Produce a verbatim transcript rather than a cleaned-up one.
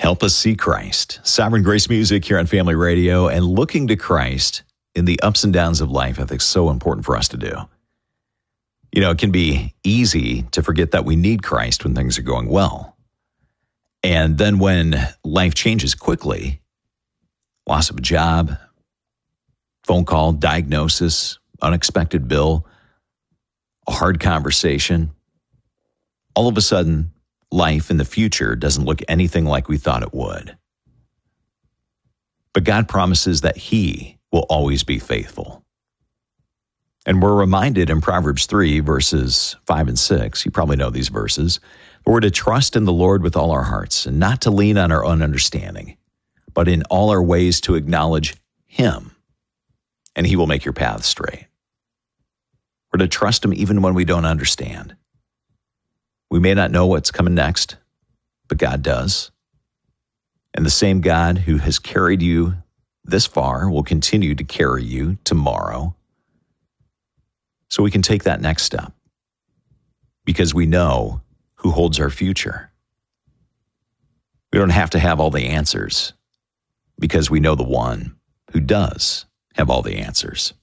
Help us see Christ. Sovereign Grace Music here on Family Radio, and looking to Christ in the ups and downs of life, I think is so important for us to do. You know, it can be easy to forget that we need Christ when things are going well. And then when life changes quickly, loss of a job, phone call, diagnosis, unexpected bill, a hard conversation, all of a sudden, life in the future doesn't look anything like we thought it would. But God promises that He will always be faithful. And we're reminded in Proverbs three, verses five and six, you probably know these verses, but we're to trust in the Lord with all our hearts and not to lean on our own understanding, but in all our ways to acknowledge Him, and He will make your path straight. We're to trust Him even when we don't understand. We may not know what's coming next, but God does. And the same God who has carried you this far will continue to carry you tomorrow. So we can take that next step because we know who holds our future. We don't have to have all the answers because we know the one who does have all the answers.